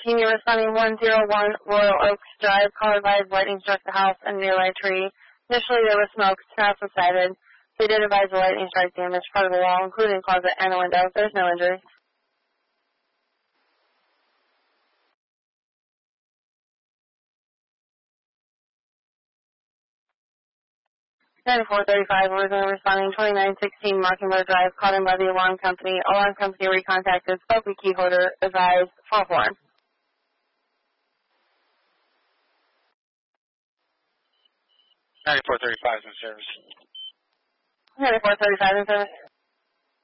you're responding 101 Royal Oaks Drive. Call advised lightning struck the house and nearby tree. Initially there was smoke. House was sighted. They did advise the lightning strike damaged part of the wall, including closet and a window. There's no injuries. 9435, originally responding 2916 Mockingbird Drive, called in by the alarm company. Alarm company recontacted, spoke with key holder, advised, fall horn. 9435 in service. 9435 in service.